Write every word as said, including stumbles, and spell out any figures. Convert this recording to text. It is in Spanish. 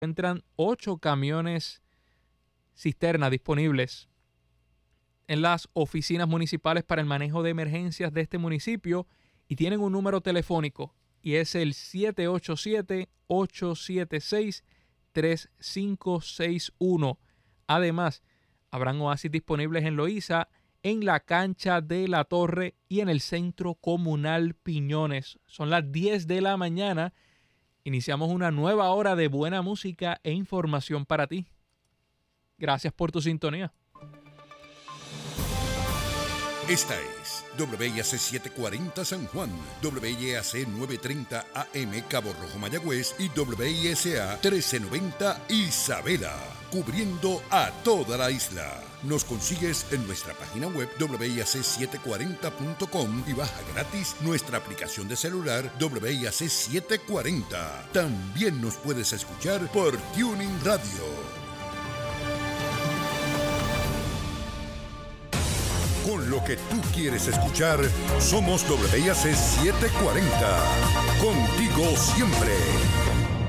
encuentran ocho camiones cisterna disponibles en las oficinas municipales para el manejo de emergencias de este municipio y tienen un número telefónico y es el siete ocho siete, ocho siete seis, tres cinco seis uno. Además, habrán oasis disponibles en Loíza, en la cancha de la Torre y en el Centro Comunal Piñones. Son las diez de la mañana. Iniciamos una nueva hora de buena música e información para ti. Gracias por tu sintonía. Esta es W I A C setecientos cuarenta San Juan, W I A C novecientos treinta A M Cabo Rojo Mayagüez y W I S A trece noventa Isabela, cubriendo a toda la isla. Nos consigues en nuestra página web W I A C setecientos cuarenta punto com y baja gratis nuestra aplicación de celular W I A C setecientos cuarenta. También nos puedes escuchar por Tuning Radio. Con lo que tú quieres escuchar, somos W I A C setecientos cuarenta. Contigo siempre.